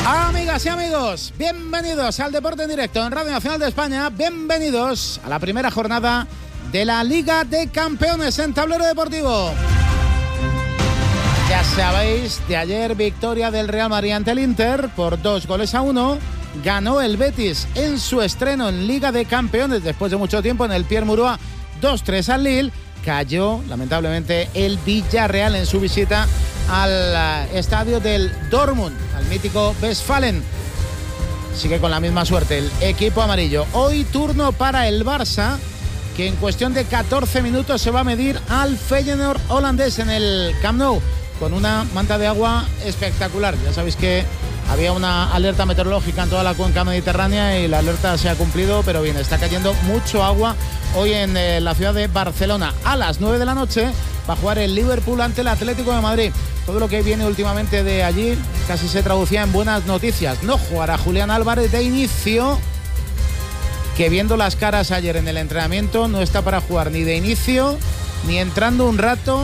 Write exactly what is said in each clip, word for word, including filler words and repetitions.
Amigas y amigos, bienvenidos al Deporte en Directo en Radio Nacional de España. Bienvenidos a la primera jornada de la Liga de Campeones en Tablero Deportivo. Ya sabéis, de ayer victoria del Real Madrid ante el Inter por dos goles a uno. Ganó el Betis en su estreno en Liga de Campeones después de mucho tiempo en el Pierre Mauroy dos tres al Lille. Cayó, lamentablemente, el Villarreal en su visita al uh, estadio del Dortmund, al mítico Westfalen. Sigue con la misma suerte el equipo amarillo. Hoy turno para el Barça, que en cuestión de catorce minutos se va a medir al Feyenoord holandés en el Camp Nou, con una manta de agua espectacular. Ya sabéis que había una alerta meteorológica en toda la cuenca mediterránea y la alerta se ha cumplido, pero bien, está cayendo mucho agua hoy en eh, la ciudad de Barcelona. A las nueve de la noche va a jugar el Liverpool ante el Atlético de Madrid. Todo lo que viene últimamente de allí casi se traducía en buenas noticias. No jugará Julián Álvarez de inicio, que viendo las caras ayer en el entrenamiento no está para jugar ni de inicio, ni entrando un rato,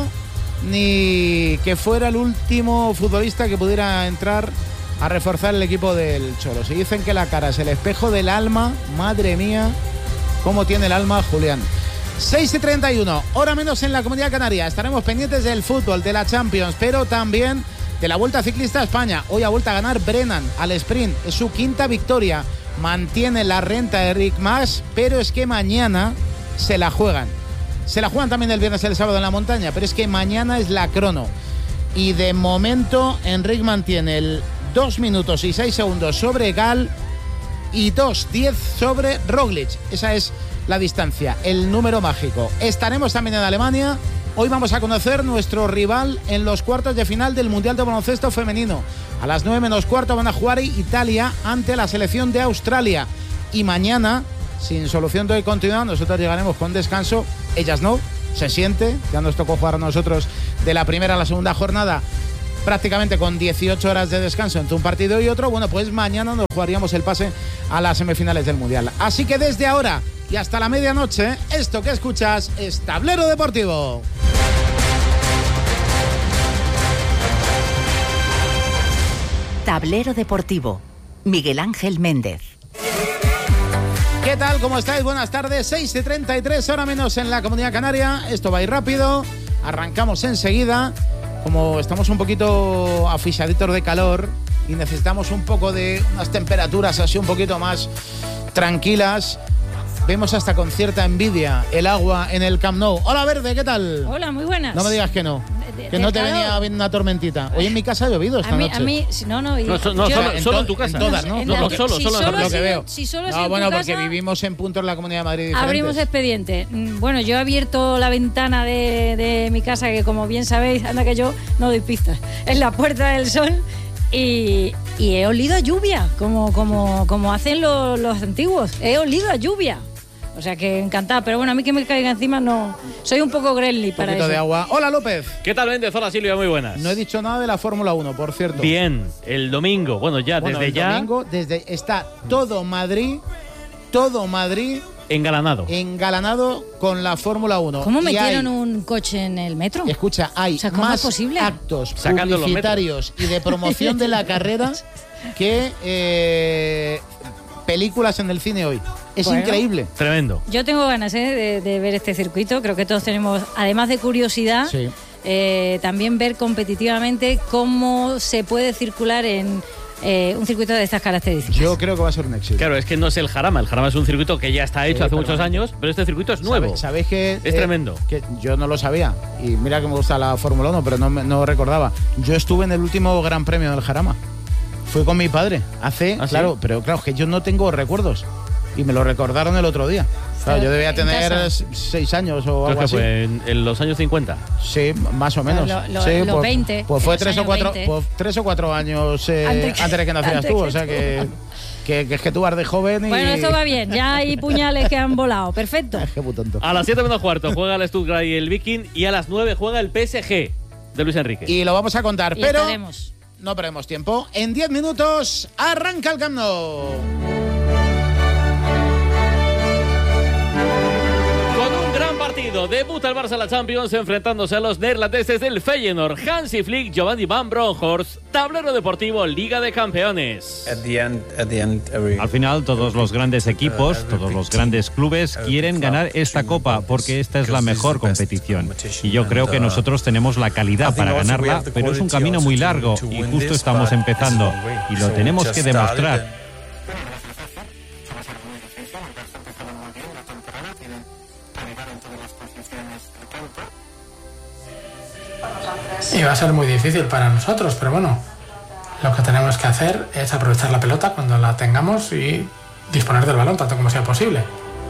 ni que fuera el último futbolista que pudiera entrar a reforzar el equipo del Cholo. Si dicen que la cara es el espejo del alma, madre mía, cómo tiene el alma Julián. seis y treinta y uno, hora menos en la Comunidad Canaria. Estaremos pendientes del fútbol, de la Champions, pero también de la Vuelta Ciclista a España. Hoy ha vuelto a ganar Brennan al sprint, es su quinta victoria. Mantiene la renta de Enric Mas, pero es que mañana se la juegan. Se la juegan también el viernes y el sábado en la montaña, pero es que mañana es la crono. Y de momento Enric mantiene el dos minutos y seis segundos sobre Gal y dos diez sobre Roglic. Esa es la distancia, el número mágico. Estaremos también en Alemania. Hoy vamos a conocer nuestro rival en los cuartos de final del Mundial de Baloncesto Femenino. A las nueve menos cuarto van a jugar Italia ante la selección de Australia. Y mañana, sin solución de continuidad, nosotros llegaremos con descanso. Ellas no, se siente. Ya nos tocó jugar a nosotros de la primera a la segunda jornada, prácticamente con dieciocho horas de descanso entre un partido y otro. Bueno, pues mañana nos jugaríamos el pase a las semifinales del Mundial. Así que desde ahora y hasta la medianoche, esto que escuchas es Tablero Deportivo. Tablero Deportivo, Miguel Ángel Méndez. ¿Qué tal? ¿Cómo estáis? Buenas tardes. seis y treinta y tres, hora menos en la Comunidad Canaria. Esto va a ir rápido. Arrancamos enseguida. Como estamos un poquito aficionaditos de calor y necesitamos un poco de unas temperaturas así un poquito más tranquilas, vemos hasta con cierta envidia el agua en el Camp Nou. Hola, Verde, ¿qué tal? Hola, muy buenas. No me digas que no. De, que de no te calor. venía bien una tormentita. Hoy en mi casa ha llovido esta a mí, noche. A mí, no, no. Y, no, so, no yo, solo, en solo to- en tu casa. En todas, ¿no? En No, la- no, solo, si solo en solo lo ha que sido- veo. Si solo ha No, sido bueno, en tu porque casa, vivimos en puntos de la Comunidad de Madrid diferentes. abrimos expediente. Mm, Bueno, yo he abierto la ventana de, de mi casa, que como bien sabéis, anda que yo no doy pistas. Es la Puerta del Sol. Y, y he olido a lluvia, como, como, como hacen los, los antiguos. He olido a lluvia. O sea que encantada, pero bueno, a mí que me caiga encima no. Soy un poco gremlin Un para poquito eso. de agua. Hola, López. ¿Qué tal, Méndez? Hola, Silvia, muy buenas. No he dicho nada de la Fórmula uno, por cierto. Bien, el domingo, bueno, ya, Bueno, desde el ya, domingo, desde está todo Madrid, todo Madrid engalanado. engalanado con la Fórmula uno. ¿Cómo Y metieron hay, un coche en el metro? Escucha, hay O sea, ¿cómo más es posible? actos Sacando los publicitarios y de promoción de la carrera que eh, películas en el cine hoy. Es Bueno. increíble. Tremendo. Yo tengo ganas ¿eh? de, de ver este circuito. Creo que todos tenemos, además de curiosidad, Sí. eh, también ver competitivamente cómo se puede circular en eh, un circuito de estas características. Yo creo que va a ser un éxito. Claro, es que no es el Jarama. El Jarama es un circuito que ya está hecho Sí, hace pero muchos bueno. años, pero este circuito es nuevo. ¿Sabe- ¿Sabéis que Es tremendo. Que yo no lo sabía. Y mira que me gusta la Fórmula uno, pero no, me- no recordaba. Yo estuve en el último Gran Premio del Jarama. Fui con mi padre. Hace, ¿Ah, sí? claro, pero claro, que yo no tengo recuerdos. Y me lo recordaron el otro día. Claro, yo debía ¿En tener casa? seis años o Creo algo que así. fue en, en los años cincuenta. Sí, más o menos. Lo- lo- sí, los pues, veinte, Pues fue los tres o, años cuatro, veinte. pues tres o cuatro años eh, Antes que- antes de que nacieras antes tú. que O sea tú. que, que, que es que tú vas de joven y. Bueno, esto va bien. Ya hay puñales que han volado. Perfecto. Qué muy tonto. A las siete menos cuarto juega el Stuttgart y el Viking, y a las nueve juega el P S G de Luis Enrique. Y lo vamos a contar, Y pero estaremos. no perdemos tiempo. En diez minutos arranca el Camp Nou. Con un gran partido partido. Debuta el Barça en la Champions enfrentándose a los neerlandeses del Feyenoord. Hansi Flick, Giovanni Van Bronckhorst. Tablero deportivo, Liga de Campeones. At the end, at the end, every... Al final, todos los grandes equipos, todos los grandes clubes quieren ganar esta Copa porque esta es la mejor competición. Y yo creo que nosotros tenemos la calidad para ganarla, pero es un camino muy largo y justo estamos empezando y lo tenemos que demostrar. Y va a ser muy difícil para nosotros, pero bueno, lo que tenemos que hacer es aprovechar la pelota cuando la tengamos y disponer del balón tanto como sea posible.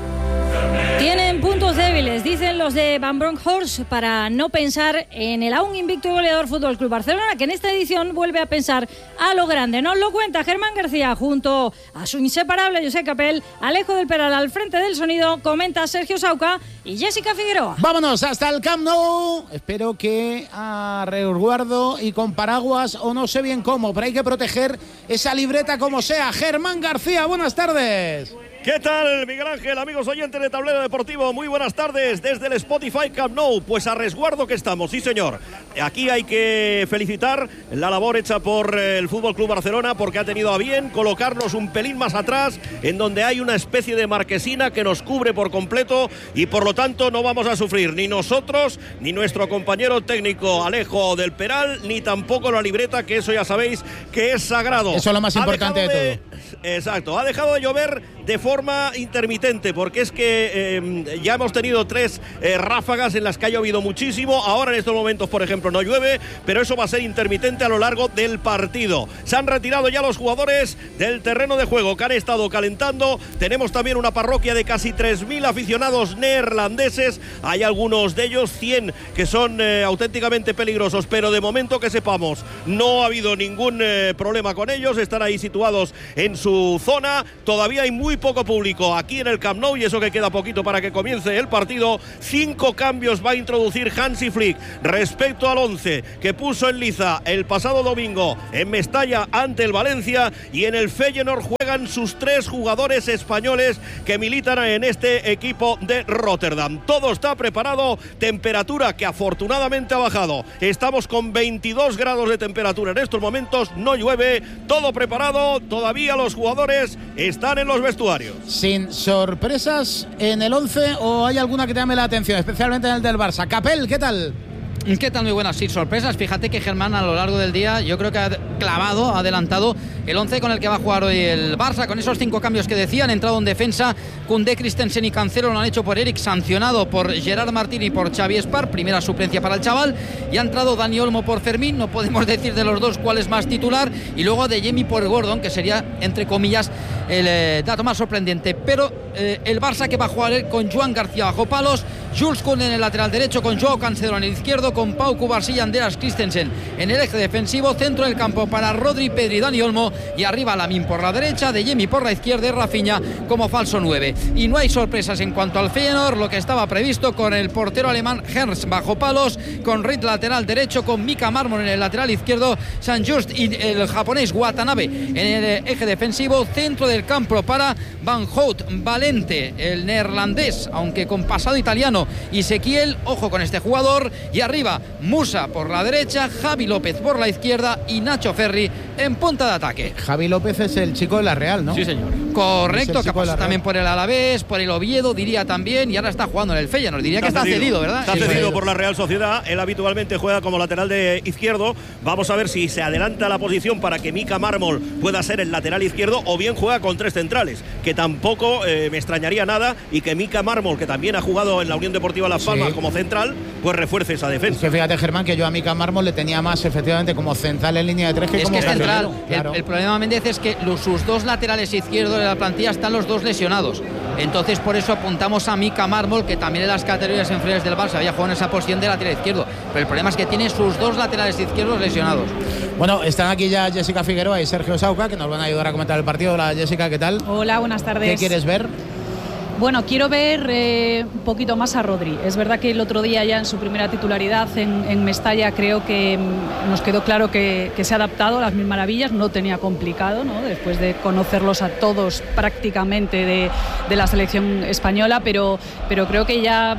Tienen puntos débiles, dicen los de Van Bronckhorst, para no pensar en el aún invicto y goleador F C Barcelona, que en esta edición vuelve a pensar a lo grande. Nos lo cuenta Germán García junto a su inseparable Josep Capel, Alejo del Peral al frente del sonido, comenta Sergio Sauca y Jessica Figueroa. Vámonos hasta el Camp Nou. Espero que a resguardo y con paraguas o no sé bien cómo, pero hay que proteger esa libreta como sea. Germán García, buenas tardes. ¿Qué tal, Miguel Ángel? Amigos oyentes de Tablero Deportivo, muy buenas tardes desde el Spotify Camp Nou. Pues a resguardo que estamos, sí señor. Aquí hay que felicitar la labor hecha por el F C Barcelona, porque ha tenido a bien colocarnos un pelín más atrás, en donde hay una especie de marquesina que nos cubre por completo y por lo tanto no vamos a sufrir ni nosotros, ni nuestro compañero técnico Alejo del Peral, ni tampoco la libreta, que eso ya sabéis que es sagrado. Eso es lo más importante de, de todo. Exacto, ha dejado de llover de forma intermitente, porque es que eh, ya hemos tenido tres eh, ráfagas en las que ha llovido muchísimo. Ahora en estos momentos, por ejemplo, no llueve, pero eso va a ser intermitente a lo largo del partido. Se han retirado ya los jugadores del terreno de juego, que han estado calentando. Tenemos también una parroquia de casi tres mil aficionados neerlandeses. Hay algunos de ellos, cien, que son eh, auténticamente peligrosos, pero de momento que sepamos, no ha habido ningún eh, problema con ellos. Están ahí situados en su zona. Todavía hay muy poco público aquí en el Camp Nou y eso que queda poquito para que comience el partido. Cinco cambios va a introducir Hansi Flick respecto al once que puso en liza el pasado domingo en Mestalla ante el Valencia, y en el Feyenoord juegan sus tres jugadores españoles que militan en este equipo de Rotterdam. Todo está preparado, temperatura que afortunadamente ha bajado. Estamos con veintidós grados de temperatura en estos momentos, no llueve, todo preparado. Todavía los jugadores están en los vestuarios. ¿Sin sorpresas en el once o hay alguna que te llame la atención, especialmente en el del Barça? Capel, ¿qué tal? ¿Qué tal? Muy buenas, sí, sorpresas. Fíjate que Germán a lo largo del día yo creo que ha clavado, ha adelantado el once con el que va a jugar hoy el Barça, con esos cinco cambios que decían. Entrado en defensa, Koundé, Christensen y Cancelo, lo han hecho por Eric, sancionado por Gerard Martín y por Xavi Espar, primera suplencia para el chaval, y ha entrado Dani Olmo por Fermín, no podemos decir de los dos cuál es más titular, y luego Adeyemi por Gordon, que sería, entre comillas, el eh, dato más sorprendente. Pero eh, el Barça que va a jugar con Joan García bajo palos, Jules Koundé en el lateral derecho, con Joao Cancelo en el izquierdo, con Pau Cubarsí y Andreas Christensen en el eje defensivo, centro del campo para Rodri, Pedri y Dani Olmo, y arriba Lamine por la derecha, Adeyemi por la izquierda y Rafinha como falso nueve. Y no hay sorpresas en cuanto al Feyenoord, lo que estaba previsto, con el portero alemán Herz bajo palos, con Reed lateral derecho, con Mika Marmon en el lateral izquierdo, San Just y el japonés Watanabe en el eje defensivo, centro del campo para Van Hout, Valente, el neerlandés, aunque con pasado italiano, y Sequiel, ojo con este jugador, y arriba Musa por la derecha, Javi López por la izquierda y Nacho Ferri en punta de ataque. Javi López es el chico de la Real, ¿no? Sí, señor. Correcto, que pasó también por el Alavés, por el Oviedo, diría también, y ahora está jugando en el Feyenoord. Diría que está cedido, cedido ¿verdad? Está cedido por la Real Sociedad. Él habitualmente juega como lateral de izquierdo. Vamos a ver si se adelanta la posición para que Mika Marmol pueda ser el lateral izquierdo, o bien juega con tres centrales, que tampoco eh, me extrañaría nada, y que Mika Marmol, que también ha jugado en la Unión Deportiva Las Palmas, sí, como central, pues refuerce esa defensa. Es que fíjate, Germán, que yo a Mika Marmol le tenía más efectivamente como central en línea de tres que es como que es central. Claro. El, el problema, Méndez, es que los, sus dos laterales izquierdos de la plantilla están los dos lesionados. Entonces por eso apuntamos a Mika Marmol, que también en las categorías inferiores del Barça había jugado en esa posición de lateral izquierdo, pero el problema es que tiene sus dos laterales izquierdos lesionados. Bueno, están aquí ya Jessica Figueroa y Sergio Sauca, que nos van a ayudar a comentar el partido. Hola, Jessica, ¿qué tal? Hola, buenas tardes. ¿Qué quieres ver? Bueno, quiero ver eh, un poquito más a Rodri. Es verdad que el otro día, ya en su primera titularidad en, en Mestalla, creo que mm, nos quedó claro que, que se ha adaptado a las mil maravillas. No tenía complicado, ¿no?, después de conocerlos a todos prácticamente de, de la selección española, pero, pero creo que ya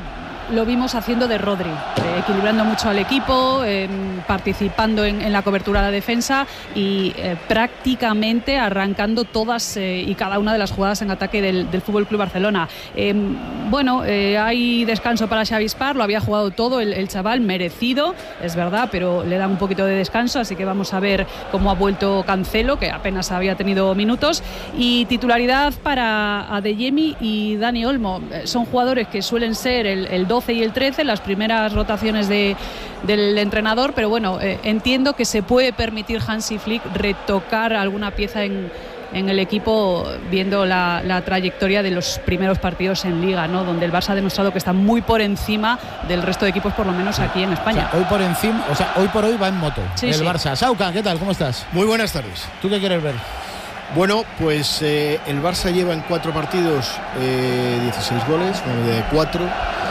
lo vimos haciendo de Rodri, eh, equilibrando mucho al equipo, eh, participando en, en la cobertura de la defensa y eh, prácticamente arrancando todas eh, y cada una de las jugadas en ataque del, del F C Barcelona. Eh, bueno, eh, hay descanso para Xavi Espar, lo había jugado todo el, el chaval, merecido, es verdad, pero le dan un poquito de descanso, así que vamos a ver cómo ha vuelto Cancelo, que apenas había tenido minutos, y titularidad para Adeyemi y Dani Olmo. Son jugadores que suelen ser el, el doce y el trece, las primeras rotaciones de, del entrenador, pero bueno, eh, entiendo que se puede permitir Hansi Flick retocar alguna pieza en, en el equipo, viendo la, la trayectoria de los primeros partidos en Liga, ¿no? Donde el Barça ha demostrado que está muy por encima del resto de equipos, por lo menos aquí en España. O sea, hoy por encima, o sea, hoy por hoy va en moto sí, el sí. Barça. Sauca, ¿qué tal? ¿Cómo estás? Muy buenas tardes. ¿Tú qué quieres ver? Bueno, pues eh, el Barça lleva en cuatro partidos eh, dieciséis goles, nueve de cuatro.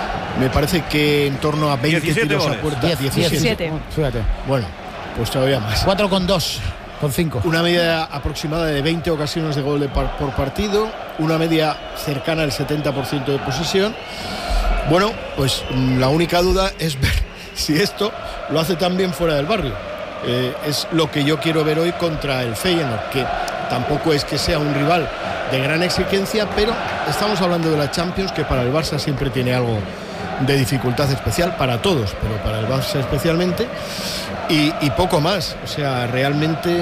Me parece que en torno a veinte tiros goles. A puerta. diecisiete. diecisiete. Fíjate. Bueno, pues todavía más. cuatro con dos, con cinco. Una media aproximada de veinte ocasiones de gol de par, por partido, una media cercana al setenta por ciento de posesión. Bueno, pues la única duda es ver si esto lo hace también fuera del barrio. Eh, es lo que yo quiero ver hoy contra el Feyenoord, que tampoco es que sea un rival de gran exigencia, pero estamos hablando de la Champions, que para el Barça siempre tiene algo de dificultad especial, para todos, pero para el Barça especialmente, y, y poco más. O sea, realmente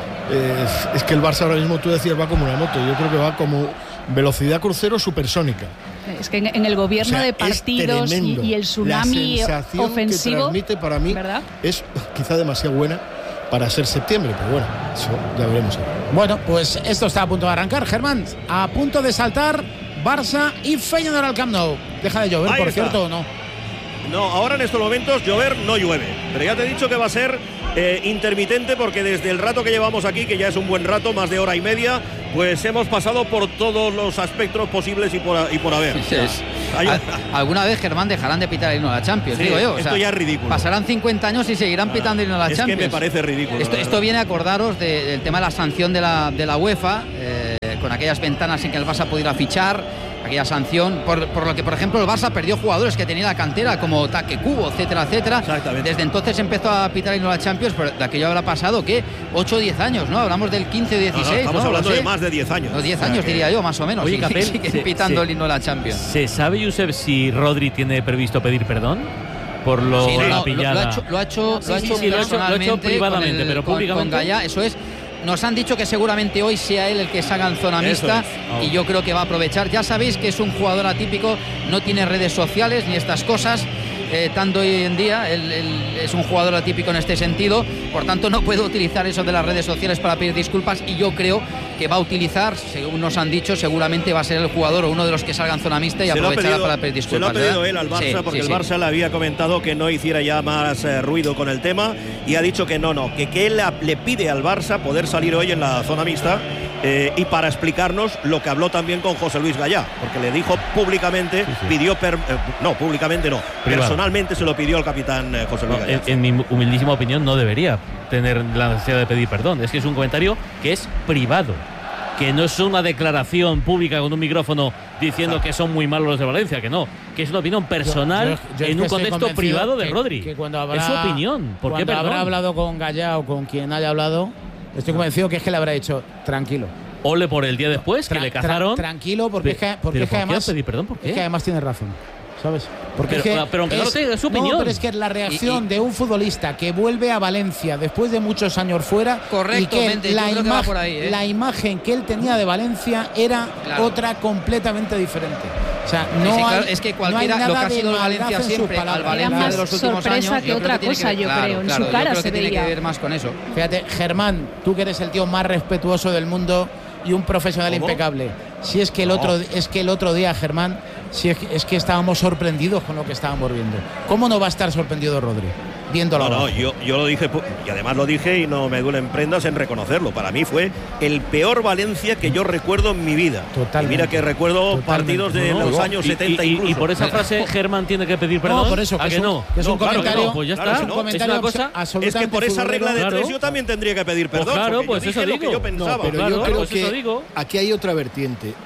eh, es que el Barça ahora mismo, tú decías, va como una moto. Yo creo que va como velocidad crucero supersónica. Es que en, en el gobierno, o sea, de partidos y, y el tsunami la ofensivo que transmite para mí, ¿verdad?, es quizá demasiado buena para ser septiembre, pero bueno, eso ya veremos. Bueno, pues esto está a punto de arrancar. Germán, a punto de saltar Barça y Feyenoord al Camp Nou. Deja de llover, Ahí por está. cierto, ¿o no? No, ahora en estos momentos llover no llueve, pero ya te he dicho que va a ser eh, intermitente, porque desde el rato que llevamos aquí, que ya es un buen rato, más de hora y media, pues hemos pasado por todos los aspectos posibles y por, a, y por haber. Sí, es. Al, alguna vez, Germán, dejarán de pitar el himno a la Champions, sí, digo yo. O esto sea, ya es ridículo. Pasarán cincuenta años y seguirán ah, pitando el himno a la es Champions. Es que me parece ridículo. Esto, esto viene a acordaros de, del tema de la sanción de la, de la UEFA, eh, con aquellas ventanas en que el Barça pudiera fichar, aquella sanción, por, por lo que, por ejemplo, el Barça perdió jugadores que tenía la cantera, como Taque Cubo, etcétera, etcétera. Desde entonces empezó a pitar el himno a la Champions, pero de aquello habrá pasado, ¿qué? ocho o diez años, ¿no? Hablamos del quince o dieciséis, no, no, estamos ¿no? hablando de más de diez años. Los diez años, que... diría yo, más o menos. Oye, sí, Capel, sigue se, pitando se, el himno de la Champions. ¿Se sabe, Josep, si Rodri tiene previsto pedir perdón por lo sí, no, la no, pillada? Lo, lo ha hecho, lo ha hecho, sí, lo ha sí, hecho, sí, lo ha hecho, lo ha hecho privadamente, con el, pero con, públicamente. Con Gallá, eso es. Nos han dicho que seguramente hoy sea él el que salga en zona mixta, oh. y yo creo que va a aprovechar. Ya sabéis que es un jugador atípico, no tiene redes sociales ni estas cosas, eh, tanto hoy en día. Él, él es un jugador atípico en este sentido, por tanto no puede utilizar eso de las redes sociales para pedir disculpas, y yo creo que va a utilizar, según nos han dicho, seguramente va a ser el jugador o uno de los que salga en zona mixta y aprovechará para pedir disculpas. Se lo ha pedido ¿verdad? él al Barça, sí, porque sí, el Barça sí. le había comentado que no hiciera ya más eh, ruido con el tema, y ha dicho que no, no, que, que él le pide al Barça poder salir hoy en la zona mixta, eh, y para explicarnos lo que habló también con José Luis Gallá, porque le dijo públicamente, sí, sí. pidió, per, eh, no, públicamente no, Privado. personalmente se lo pidió al capitán eh, José Luis no, Gallá. En, en mi humildísima opinión, no debería tener la necesidad de pedir perdón. Es que es un comentario que es privado, que no es una declaración pública con un micrófono diciendo claro. que son muy malos los de Valencia, que no, que es una opinión personal yo, yo, yo en un contexto privado de que, Rodri. Que cuando habrá, es su opinión. ¿Por qué perdón? Habrá hablado con Gallá o con quien haya hablado, estoy convencido que es que le habrá dicho tranquilo. Ole por el día después, tra que le cazaron. Tra tranquilo, porque, Pe es que, porque pero es que ¿por además. Qué pedir perdón? ¿Por qué? Es que además tiene razón. ¿Sabes? Porque pero, es que pero aunque es, no lo tenga, es su opinión. No, pero es que la reacción y, y, de un futbolista que vuelve a Valencia después de muchos años fuera, y que la, ima que ahí, ¿eh? la imagen que él tenía de Valencia era claro. otra completamente diferente. O sea, no sí, hay, claro, es que cualquiera no hay lo que ha sido Valencia siempre, al Valencia de los últimos sorpresa años, que otra cosa, yo claro, creo, en claro, su cara yo creo se que veía. Tiene que ver más con eso. Fíjate, Germán, tú que eres el tío más respetuoso del mundo y un profesional ¿Cómo? impecable. Si es que el no. otro es que el otro día, Germán, si es que, es que estábamos sorprendidos con lo que estábamos viendo. ¿Cómo no va a estar sorprendido Rodri viéndolo? No, no, yo, yo lo dije, y además lo dije y no me duelen prendas en reconocerlo. Para mí fue el peor Valencia que yo recuerdo en mi vida. Totalmente. Y mira que recuerdo Totalmente. partidos de no, los no. años y, setenta y, incluso. Y por esa frase Germán tiene que pedir perdón. No, por eso, ¿A que, que es un, no? que es un no, claro comentario, que no, pues ya claro está. que no. Es, es una cosa es que por esa regla de claro. tres yo también tendría que pedir perdón. Pues claro, pues yo eso dije digo. lo que yo pensaba. No, pero claro, yo creo pues que eso digo. aquí hay otra vertiente.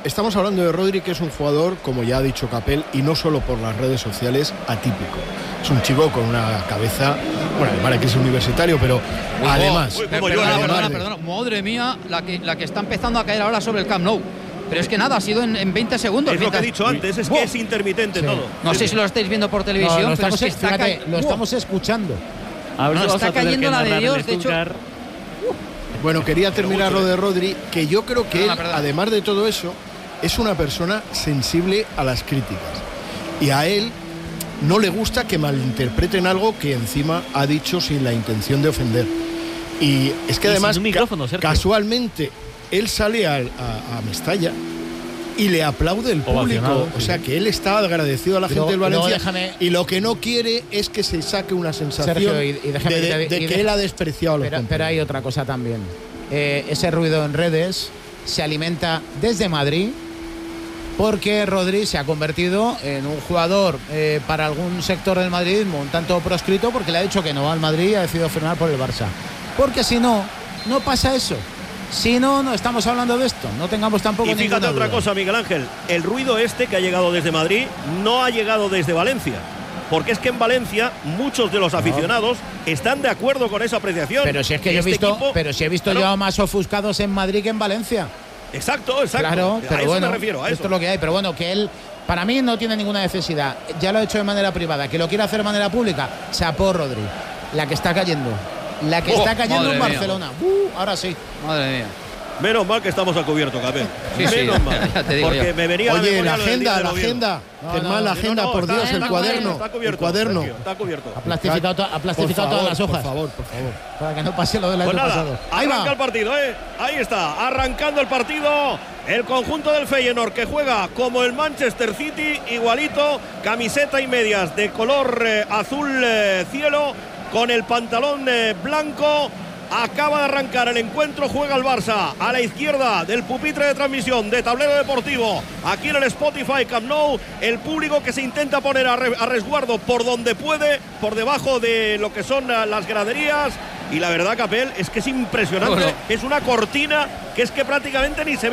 estamos hablando de Rodri, que es un jugador, como ya ha dicho Capel, y no solo por las redes sociales, atípico. Es un chico con una cabeza, bueno, para que es universitario, pero uy, además... Uy, perdona, perdona, perdona, perdona, madre mía, la que, la que está empezando a caer ahora sobre el Camp Nou. Pero es que nada, ha sido en, en veinte segundos. Es lo que he dicho antes, es que es intermitente sí. todo. No sí, sé sí. si lo estáis viendo por televisión, no, no pero estamos, es que está fíjate, lo estamos escuchando. A ver no, si está cayendo la de Dios, de hecho... Bueno, quería terminar lo de Rodri, que yo creo que perdona, él, perdona. además de todo eso, es una persona sensible a las críticas. Y a él no le gusta que malinterpreten algo que encima ha dicho sin la intención de ofender. Y es que y además, sin un micrófono, ca casualmente, él sale a, a, a Mestalla y le aplaude el público. O sea, que él está agradecido a la gente luego, del Valencia. Déjame... Y lo que no quiere es que se saque una sensación Sergio, y, y déjame, de, de, de y que de... él ha despreciado a los pero, compañeros. pero hay otra cosa también. Eh, ese ruido en redes se alimenta desde Madrid, porque Rodri se ha convertido en un jugador eh, para algún sector del madridismo un tanto proscrito, porque le ha dicho que no va al Madrid y ha decidido firmar por el Barça. Porque si no, no pasa eso. Si no, no estamos hablando de esto. No tengamos tampoco Y fíjate otra duda. cosa, Miguel Ángel. El ruido este que ha llegado desde Madrid no ha llegado desde Valencia. Porque es que en Valencia muchos de los aficionados no. están de acuerdo con esa apreciación. Pero si es que yo este he visto, equipo, pero si he visto claro. yo más ofuscados en Madrid que en Valencia. Exacto, exacto. Claro, pero a eso bueno, me refiero, a eso. esto es lo que hay. Pero bueno, que él, para mí, no tiene ninguna necesidad. Ya lo ha hecho de manera privada. Que lo quiera hacer de manera pública, chapó Rodri. La que está cayendo. La que oh, está cayendo en mía. Barcelona. Uh, ahora sí. Madre mía. Menos mal que estamos a cubierto, Capel. Sí, sí, Menos mal. Ya te digo porque yo. me venía Oye, la la agenda, agenda, la agenda. No, Germán, no, la no, agenda, no, por está, Dios, está el cuaderno. Está cubierto, el cuaderno. Sergio, está cubierto. Ha plastificado, to- ha plastificado Por todas las favor, hojas. Por favor, por favor. Para que no pase lo del año Pues nada, pasado. Ahí arranca va. el partido, ¿eh? Ahí está, arrancando el partido. El conjunto del Feyenoord, que juega como el Manchester City, igualito, camiseta y medias de color eh, azul eh, cielo, con el pantalón eh, blanco. Acaba de arrancar el encuentro, juega el Barça a la izquierda del pupitre de transmisión de Tablero Deportivo, aquí en el Spotify Camp Nou, el público que se intenta poner a, re, a resguardo por donde puede, por debajo de lo que son las graderías, y la verdad, Capel, es que es impresionante, bueno. Es una cortina que es que prácticamente ni se ve.